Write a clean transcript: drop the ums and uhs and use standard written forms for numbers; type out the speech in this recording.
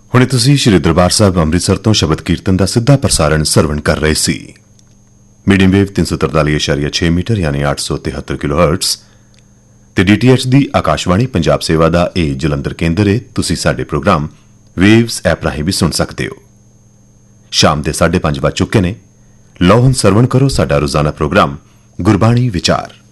ਹੁਣੇ ਤੁਸੀਂ ਸ਼੍ਰੀ ਦਰਬਾਰ ਸਾਹਿਬ ਅੰਮ੍ਰਿਤਸਰ ਤੋਂ ਸ਼ਬਦ ਕੀਰਤਨ ਦਾ ਸਿੱਧਾ ਪ੍ਰਸਾਰਣ ਸਰਵਣ ਕਰ ਰਹੇ ਸੀ। ਮੀਡੀਅਮ ਵੇਵ 343.6 ਮੀਟਰ ਯਾਨੀ 873 ਕਿਲੋਹਰਟਜ਼ ਤੇ ਡੀਟੀਐਚ ਦੀ ਆਕਾਸ਼ਵਾਣੀ ਪੰਜਾਬ ਸੇਵਾ ਦਾ ਇਹ ਜਲੰਧਰ ਕੇਂਦਰ ਹੈ। ਤੁਸੀਂ ਸਾਡੇ ਪ੍ਰੋਗਰਾਮ ਵੇਵਸ ਐਪ ਰਾਹੀਂ ਵੀ ਸੁਣ ਸਕਦੇ ਹੋ। ਸ਼ਾਮ ਦੇ 5:30 ਵੱਜ ਚੁੱਕੇ ਨੇ। ਲਓ ਹੁਣ ਸਰਵਣ ਕਰੋ ਸਾਡਾ ਰੋਜ਼ਾਨਾ ਪ੍ਰੋਗਰਾਮ ਗੁਰਬਾਣੀ ਵਿਚਾਰ।